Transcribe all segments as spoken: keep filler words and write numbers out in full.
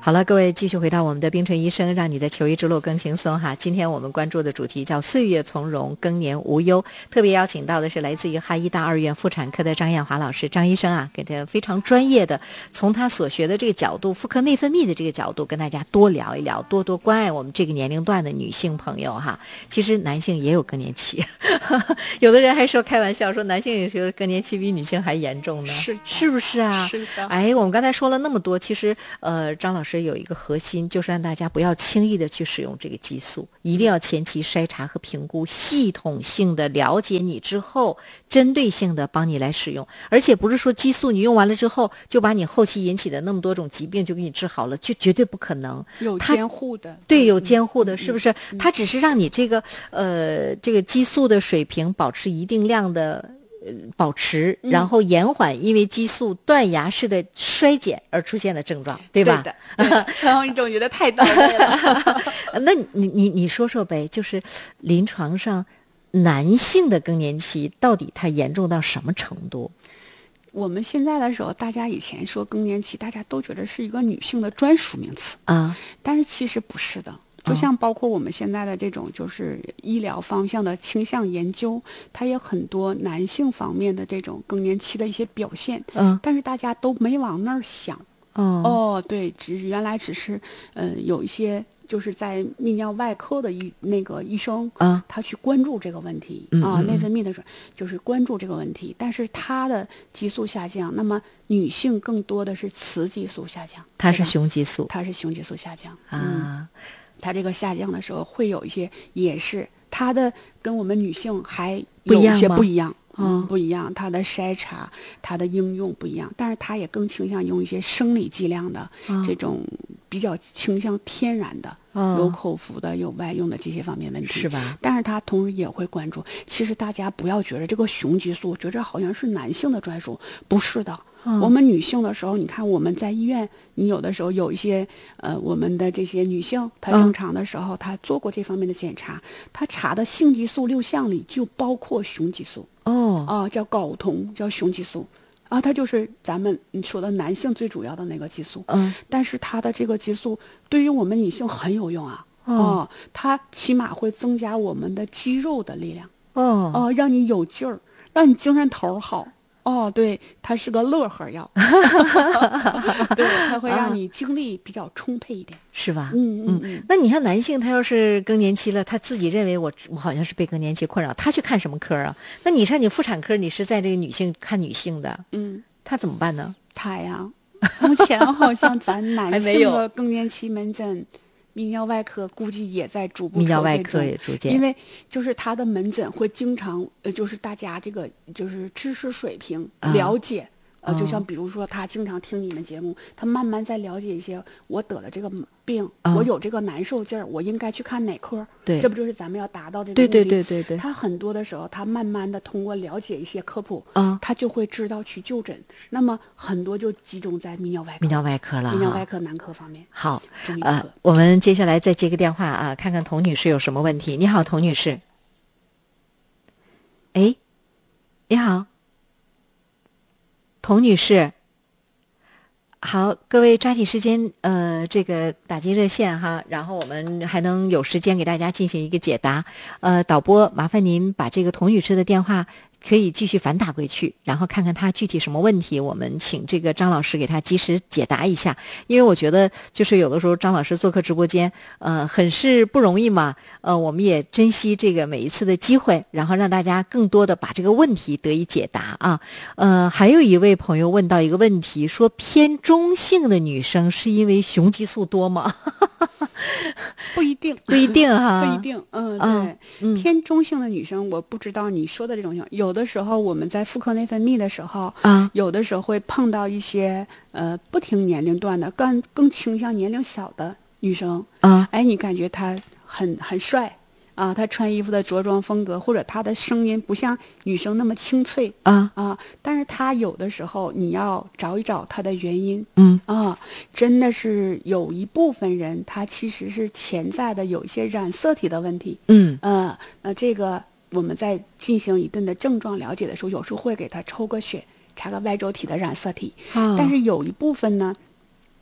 好了，各位继续回到我们的冰城医生，让你的求医之路更轻松哈。今天我们关注的主题叫岁月从容，更年无忧。特别邀请到的是来自于哈医大二院妇产科的张艳华老师，张医生啊，给他非常专业的从他所学的这个角度，妇科内分泌的这个角度，跟大家多聊一聊，多多关爱我们这个年龄段的女性朋友哈。其实男性也有更年期，有的人还说开玩笑说男性有时候更年期比女性还严重呢， 是是不是啊？ 是的。 哎，我们刚才说了那么多，其实呃，张老师有一个核心，就是让大家不要轻易的去使用这个激素，一定要前期筛查和评估，系统性的了解你之后，针对性的帮你来使用，而且不是说激素你用完了之后就把你后期引起的那么多种疾病就给你治好了，就绝对不可能。 有监护的， 对，有监护的，是不是？ 嗯、 它只是让你这个呃这个激素的水平保持一定量的。呃，保持，然后延缓因为激素断崖式的衰减而出现的症状，对吧？ 对的，陈红，你总觉得太到位了。 那你你你说说呗，就是临床上男性的更年期到底它严重到什么程度？ 我们现在的时候，大家以前说更年期，大家都觉得是一个女性的专属名词啊， 但是其实不是的。就像包括我们现在的这种就是医疗方向的倾向研究，它也很多男性方面的这种更年期的一些表现， 嗯， 但是大家都没往那儿想。 哦哦，对，只原来只是呃有一些就是在泌尿外科的医那个医生啊， 他去关注这个问题、 嗯、 啊，内分泌的时候就是关注这个问题，但是他的激素下降，那么女性更多的是雌激素下降， 它是雄激素， 它是雄激素下降啊。 嗯，它这个下降的时候会有一些，也是它的跟我们女性还有一些不一样， 嗯， 不一样，它的筛查、它的应用不一样，但是它也更倾向用一些生理剂量的、嗯、这种比较倾向天然的、嗯、有口服的、有外用的这些方面问题， 是吧？ 但是它同时也会关注。其实大家不要觉得这个雄激素，觉着好像是男性的专属，不是的。嗯、我们女性的时候，你看我们在医院，你有的时候有一些呃，我们的这些女性，她正常的时候，她做过这方面的检查，她查的性激素六项里就包括雄激素。 哦， 啊，叫睾酮，叫雄激素，啊，它就是咱们你说的男性最主要的那个激素。 嗯， 但是它的这个激素对于我们女性很有用啊。哦，啊、它起码会增加我们的肌肉的力量。 哦， 哦、啊，让你有劲儿，让你精神头好。哦，对，它是个乐呵药，对，它会让你精力比较充沛一点， 是吧？ 嗯嗯嗯。 那你看男性，他要是更年期了，他自己认为我我好像是被更年期困扰，他去看什么科啊？那你看你妇产科，你是在这个女性看女性的， 嗯， 他怎么办呢？ 他呀，目前好像咱男性的更年期门诊。泌尿外科估计也在逐步， 泌尿外科也逐渐， 因为就是他的门诊会经常，呃，就是大家这个就是知识水平、啊、了解，呃，就像比如说他经常听你们节目，他慢慢在了解一些，我得了这个病，啊、我有这个难受劲儿，我应该去看哪科？ 对， 这不就是咱们要达到这个对对对对对。 他很多的时候，他慢慢的通过了解一些科普， 啊， 他就会知道去就诊。那么很多就集中在泌尿外科、 泌尿外科了， 泌尿外科男科方面。 好，呃，我们接下来再接个电话啊，看看童女士有什么问题。你好，童女士。哎，你好，童女士。好，各位抓紧时间，呃，这个打进热线哈，然后我们还能有时间给大家进行一个解答。呃，导播，麻烦您把这个童女士的电话可以继续反打回去，然后看看她具体什么问题，我们请这个张老师给她及时解答一下。因为我觉得就是有的时候张老师做客直播间，呃，很是不容易嘛，呃，我们也珍惜这个每一次的机会，然后让大家更多的把这个问题得以解答啊。呃，还有一位朋友问到一个问题，说偏中性的女生是因为雄激素多吗？ 不一定， 不一定哈， 不一定，嗯，对， 嗯、 偏中性的女生，我不知道你说的这种情况，有的时候我们在妇科内分泌的时候， 啊， 有的时候会碰到一些呃不同年龄段的，更更倾向年龄小的女生， 啊， 哎，你感觉她很很帅。啊，她穿衣服的着装风格，或者她的声音不像女生那么清脆啊啊，但是她有的时候你要找一找她的原因， 嗯啊，真的是有一部分人他其实是潜在的有一些染色体的问题， 嗯呃，那这个我们在进行一顿的症状了解的时候，有时候会给他抽个血，查个外周体的染色体， 啊， 但是有一部分呢。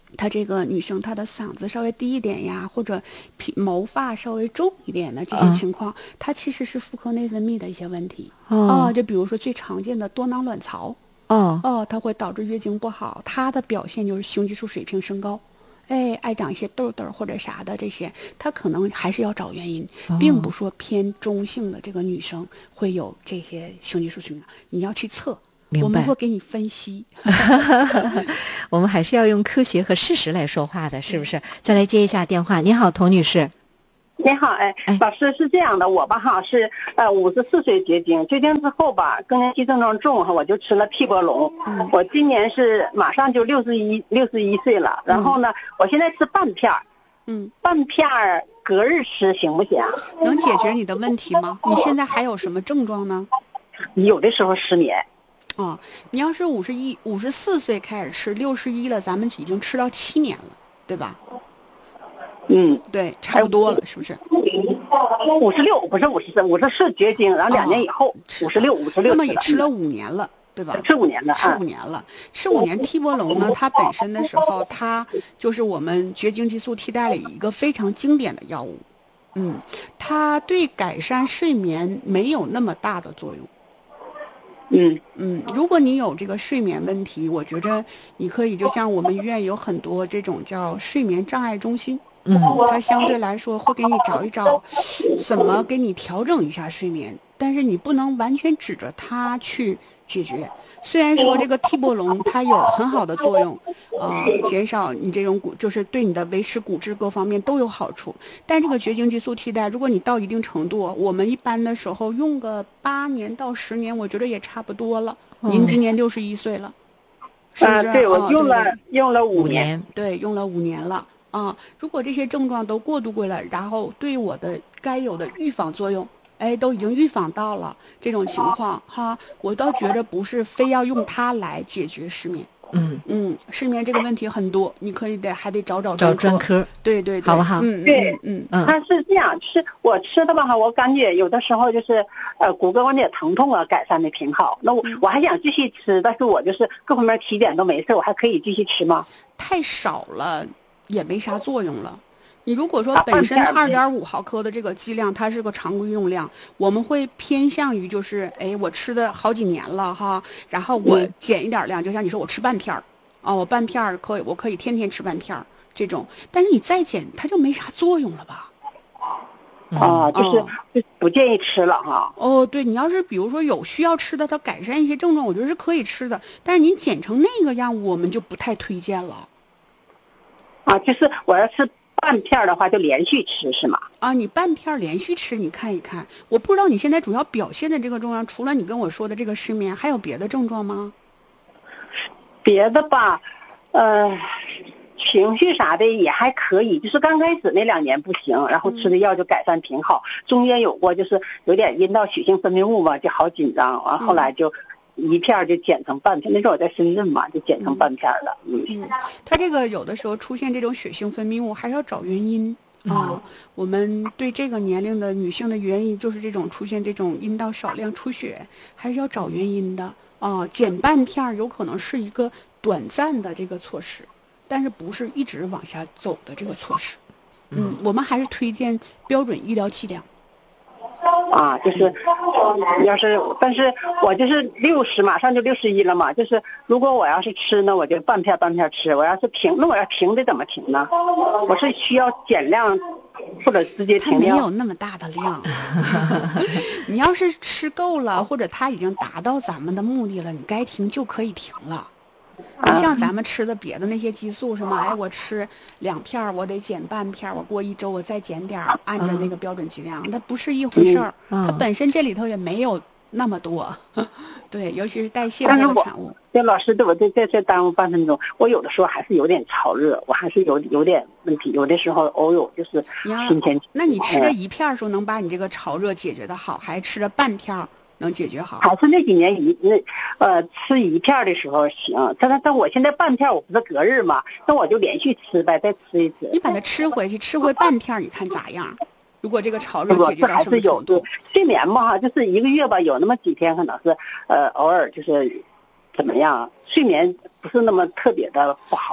她这个女生她的嗓子稍微低一点呀，或者皮毛发稍微重一点的这些情况，它其实是妇科内分泌的一些问题。哦，就比如说最常见的多囊卵巢。 哦哦，它会导致月经不好，它的表现就是雄激素水平升高，哎，爱长一些痘痘或者啥的这些，它可能还是要找原因，并不说偏中性的这个女生会有这些雄激素水平，你要去测，我们会给你分析。 我们还是要用科学和事实来说话的，是不是？再来接一下电话。你好，童女士。 你好，哎， 哎老师是这样的，我吧哈是呃五十四岁绝经，绝经之后吧更年期症状重哈，我就吃了替波龙。嗯，我今年是马上就六十一六十一岁了，然后呢，我现在吃半片儿， 嗯， 半片儿隔日吃行不行？ 能解决你的问题吗？你现在还有什么症状呢？ 有的时候失眠。 哦，你要是五十一五十四岁开始吃，六十一了，咱们已经吃到七年了，对吧？ 嗯， 对，差不多了，是不是？ 五十六不是五十四，五十四绝经，然后两年以后五十六，五十六。 那么也吃了五年了，对吧？ 吃五年了， 吃五年了，吃五年替波龙呢？它本身的时候，它就是我们绝经激素替代里一个非常经典的药物。嗯，它对改善睡眠没有那么大的作用。 嗯嗯，如果你有这个睡眠问题，我觉着你可以就像我们医院有很多这种叫睡眠障碍中心。 嗯， 它相对来说会给你找一找，怎么给你调整一下睡眠，但是你不能完全指着它去解决。虽然说这个替波龙它有很好的作用，呃，减少你这种骨，就是对你的维持骨质各方面都有好处，但这个绝经激素替代，如果你到一定程度，我们一般的时候用个八年到十年，我觉得也差不多了。嗯、您今年六十一岁了，是不是？ 啊，对，我用了、 哦、 用了五年， 对，用了五年了。啊，如果这些症状都过渡过来，然后对我的该有的预防作用，哎，都已经预防到了这种情况哈，我倒觉着不是非要用它来解决失眠。 嗯嗯，失眠这个问题很多，你可以得还得找找找专科， 对对对， 好不好？ 嗯对， 嗯嗯，它是这样，是我吃的吧哈，我感觉有的时候就是呃骨骼关节疼痛啊改善的挺好，那我我还想继续吃，但是我就是各方面体检都没事，我还可以继续吃吗？ 太少了。也没啥作用了。你如果说本身二点五毫克的这个剂量，它是个常规用量，我们会偏向于就是，哎，我吃的好几年了哈，然后我减一点量，就像你说我吃半片儿，啊，我半片儿可以，我可以天天吃半片儿这种，但是你再减，它就没啥作用了吧？ 啊，就是就不建议吃了哈。 哦，对，你要是比如说有需要吃的，它改善一些症状，我觉得是可以吃的，但是你减成那个样，我们就不太推荐了。 啊，就是我要吃半片的话，就连续吃是吗？ 啊，你半片连续吃，你看一看。我不知道你现在主要表现的这个症状，除了你跟我说的这个失眠，还有别的症状吗？ 别的吧，呃，情绪啥的也还可以，就是刚开始那两年不行，然后吃的药就改善挺好。嗯、中间有过就是有点阴道血性分泌物嘛，就好紧张，完后来就。一片就剪成半片，那时候我在深圳嘛，就剪成半片了。嗯， 嗯，它这个有的时候出现这种血性分泌物，还是要找原因啊、嗯。我们对这个年龄的女性的原因，就是这种出现这种阴道少量出血，还是要找原因的啊。剪半片有可能是一个短暂的这个措施，但是不是一直往下走的这个措施。嗯，我们还是推荐标准医疗剂量。 啊，就是要是，但是我就是六十，马上就六十一了嘛。就是如果我要是吃呢，我就半片半片吃；我要是停，那我要停得怎么停呢？我是需要减量，或者直接停量。 没有那么大的量。你要是吃够了，或者它已经达到咱们的目的了，你该停就可以停了。不像咱们吃的别的那些激素什么，哎，我吃两片我得减半片，我过一周我再减点，按照那个标准剂量，它不是一回事儿。它本身这里头也没有那么多，对，尤其是代谢类的产物。 对，老师，对我这这这耽误半分钟，我有的时候还是有点潮热，我还是有有点问题，有的时候偶有就是心前。 那你吃这一片的时候能把你这个潮热解决的好，还是吃了半片能解决好？ 还是那几年一那呃吃一片的时候行，但但但我现在半片我不是隔日嘛，那我就连续吃呗，再吃一次。 你把它吃回去，吃回半片，你看咋样？如果这个潮热解决到什么程度？ 睡眠嘛哈，就是一个月吧，有那么几天可能是呃偶尔就是怎么样，睡眠不是那么特别的不好。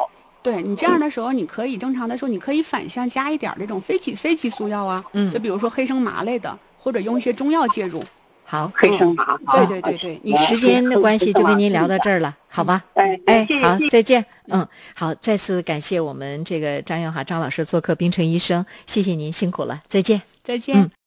对你这样的时候，你可以正常的时候，你可以反向加一点这种非激非激素药啊， 嗯， 就比如说黑生麻类的，或者用一些中药介入。 好， 黑生麻， 对对对对， 你时间的关系就跟您聊到这儿了，好吧？ 哎哎，好，再见。 嗯， 好，再次感谢我们这个张永华张老师做客冰城医生，谢谢您辛苦了，再见， 再见。 嗯。